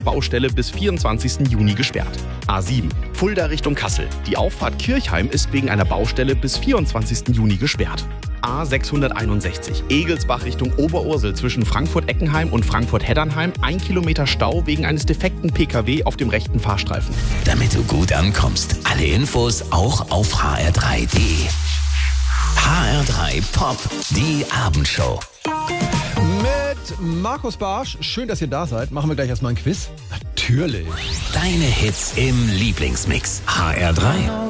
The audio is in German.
Baustelle bis 24. Juni gesperrt. A7. Fulda Richtung Kassel. Die Auffahrt Kirchheim ist wegen einer Baustelle bis 24. Juni gesperrt. A661. Egelsbach Richtung Oberursel zwischen Frankfurt-Eckenheim und Frankfurt-Heddernheim. 1 Kilometer Stau wegen eines defekten PKW auf dem rechten Fahrstreifen. Damit du gut ankommst. Alle Infos auch auf hr3.de. HR3 Pop, die Abendshow. Mit Markus Barsch. Schön, dass ihr da seid. Machen wir gleich erstmal ein Quiz. Natürlich. Deine Hits im Lieblingsmix. HR3.